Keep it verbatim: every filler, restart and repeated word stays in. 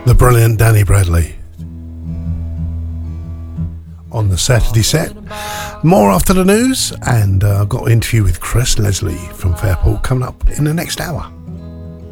The brilliant Danny Bradley on the Saturday set. More after the news, and uh, I've got an interview with Chris Leslie from Fairport coming up in the next hour.